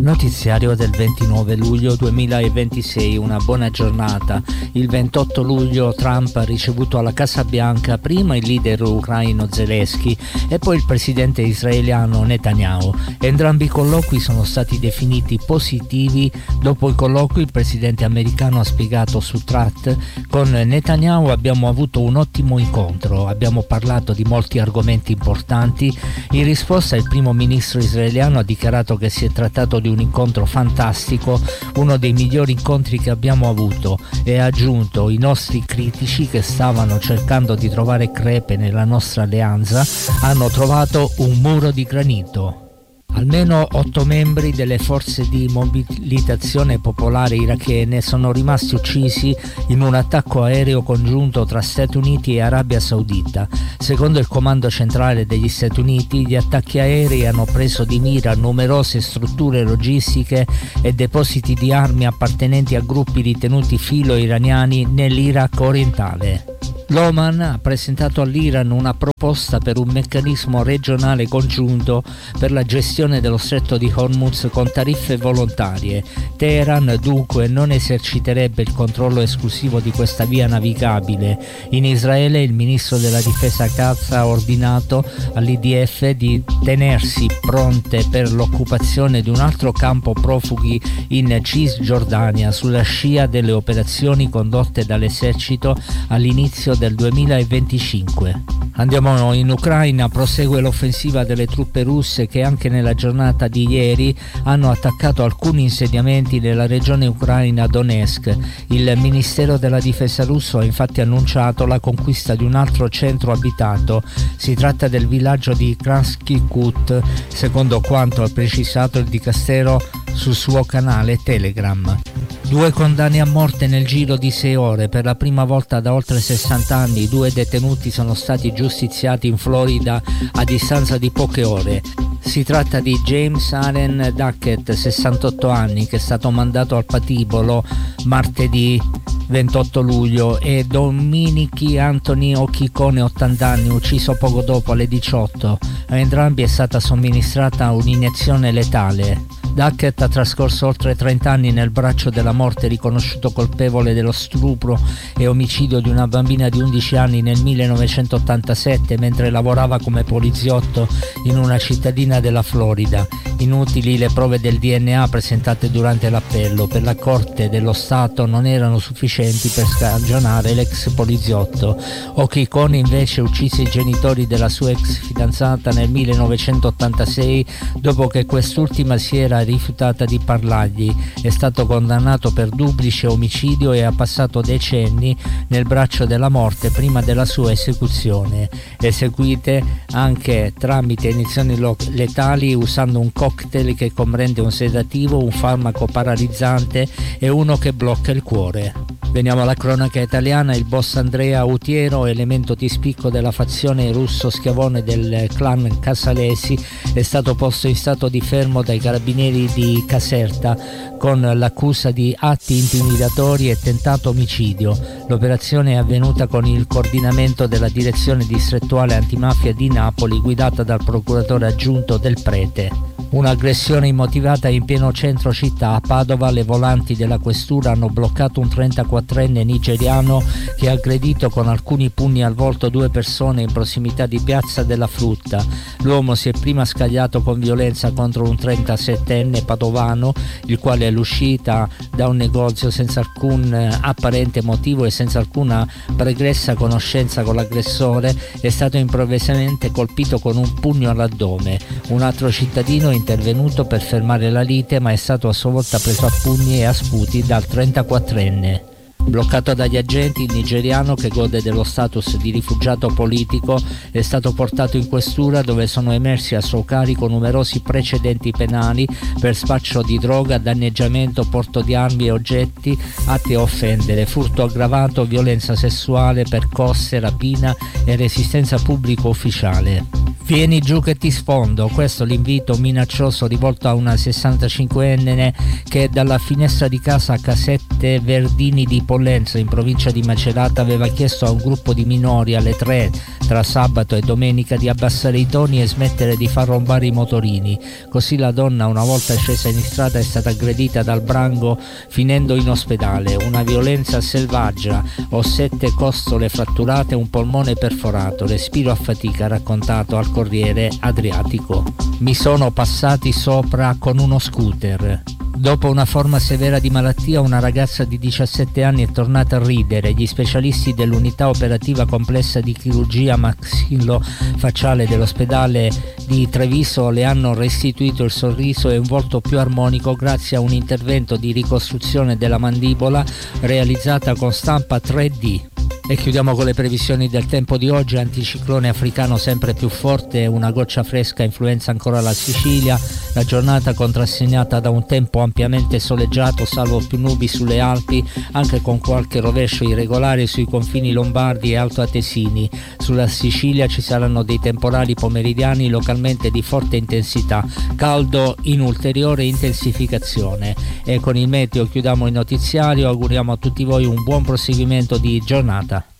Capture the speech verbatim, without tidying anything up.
Notiziario del ventinove luglio duemilaventisei, una buona giornata. Il ventotto luglio Trump ha ricevuto alla Casa Bianca prima il leader ucraino Zelensky e poi il presidente israeliano Netanyahu. Entrambi i colloqui sono stati definiti positivi. Dopo i colloqui il presidente americano ha spiegato su Truth: con Netanyahu abbiamo avuto un ottimo incontro, abbiamo parlato di molti argomenti importanti. In risposta il primo ministro israeliano ha dichiarato che si è trattato di un incontro fantastico, uno dei migliori incontri che abbiamo avuto, e ha aggiunto: i nostri critici che stavano cercando di trovare crepe nella nostra alleanza hanno trovato un muro di granito. Almeno otto membri delle forze di mobilitazione popolare irachene sono rimasti uccisi in un attacco aereo congiunto tra Stati Uniti e Arabia Saudita. Secondo il comando centrale degli Stati Uniti, gli attacchi aerei hanno preso di mira numerose strutture logistiche e depositi di armi appartenenti a gruppi ritenuti filo-iraniani nell'Iraq orientale. L'Oman ha presentato all'Iran una proposta per un meccanismo regionale congiunto per la gestione dello stretto di Hormuz con tariffe volontarie. Teheran dunque non eserciterebbe il controllo esclusivo di questa via navigabile. In Israele il ministro della difesa Katz ha ordinato all'I D F di tenersi pronte per l'occupazione di un altro campo profughi in Cisgiordania sulla scia delle operazioni condotte dall'esercito all'inizio del duemilaventicinque. Andiamo in Ucraina. Prosegue l'offensiva delle truppe russe che anche nella giornata di ieri hanno attaccato alcuni insediamenti nella regione ucraina Donetsk. Il Ministero della Difesa russo ha infatti annunciato la conquista di un altro centro abitato. Si tratta del villaggio di Krasny Kut, secondo quanto ha precisato il dicastero sul suo canale Telegram. Due condanne a morte nel giro di sei ore. Per la prima volta da oltre sessanta anni due detenuti sono stati giustiziati in Florida a distanza di poche ore. Si tratta di James Allen Duckett, sessantotto anni, che è stato mandato al patibolo martedì ventotto luglio, e Dominici Anthony Ochicone, ottanta anni, ucciso poco dopo alle diciotto. A entrambi è stata somministrata un'iniezione letale. Duckett ha trascorso oltre trenta anni nel braccio della morte, riconosciuto colpevole dello stupro e omicidio di una bambina di undici anni nel millenovecentottantasette mentre lavorava come poliziotto in una cittadina della Florida. Inutili le prove del D N A presentate durante l'appello. Per la Corte dello Stato non erano sufficienti per scagionare l'ex poliziotto. Ochicone invece uccise i genitori della sua ex fidanzata nel millenovecentottantasei dopo che quest'ultima si era rifiutata di parlargli. È stato condannato per duplice omicidio e ha passato decenni nel braccio della morte prima della sua esecuzione, eseguite anche tramite iniezioni letali usando un cocktail che comprende un sedativo, un farmaco paralizzante e uno che blocca il cuore. Veniamo alla cronaca italiana. Il boss Andrea Utiero, elemento di spicco della fazione russo schiavone del clan Casalesi, è stato posto in stato di fermo dai carabinieri di Caserta con l'accusa di atti intimidatori e tentato omicidio. L'operazione è avvenuta con il coordinamento della direzione distrettuale antimafia di Napoli, guidata dal procuratore aggiunto Del Prete. Un'aggressione immotivata in pieno centro città. A Padova le volanti della questura hanno bloccato un trentaquattrenne nigeriano che ha aggredito con alcuni pugni al volto due persone in prossimità di Piazza della Frutta. L'uomo si è prima scagliato con violenza contro un trentasettenne padovano, il quale all'uscita da un negozio senza alcun apparente motivo e senza alcuna pregressa conoscenza con l'aggressore è stato improvvisamente colpito con un pugno all'addome. Un altro cittadino è intervenuto per fermare la lite, ma è stato a sua volta preso a pugni e a sputi dal trentaquattrenne. Bloccato dagli agenti, il nigeriano, che gode dello status di rifugiato politico, è stato portato in questura, dove sono emersi a suo carico numerosi precedenti penali per spaccio di droga, danneggiamento, porto di armi e oggetti atti a offendere, furto aggravato, violenza sessuale, percosse, rapina e resistenza pubblico ufficiale. Vieni giù che ti sfondo, questo l'invito minaccioso rivolto a una sessantacinquenne che dalla finestra di casa a Casette Verdini di Pollenzo in provincia di Macerata aveva chiesto a un gruppo di minori alle tre tra sabato e domenica di abbassare i toni e smettere di far rombare i motorini. Così la donna, una volta scesa in strada, è stata aggredita dal branco finendo in ospedale. Una violenza selvaggia, ho sette costole fratturate e un polmone perforato, respiro a fatica, ha raccontato al Corriere Adriatico. Mi sono passati sopra con uno scooter. Dopo una forma severa di malattia, una ragazza di diciassette anni è tornata a ridere. Gli specialisti dell'unità operativa complessa di chirurgia maxillo-facciale dell'ospedale di Treviso le hanno restituito il sorriso e un volto più armonico grazie a un intervento di ricostruzione della mandibola realizzata con stampa tre D. E chiudiamo con le previsioni del tempo di oggi. Anticiclone africano sempre più forte, una goccia fresca influenza ancora la Sicilia. La giornata contrassegnata da un tempo ampiamente soleggiato, salvo più nubi sulle Alpi, anche con qualche rovescio irregolare sui confini lombardi e altoatesini. Sulla Sicilia ci saranno dei temporali pomeridiani localmente di forte intensità, caldo in ulteriore intensificazione. E con il meteo chiudiamo il notiziario, auguriamo a tutti voi un buon proseguimento di giornata.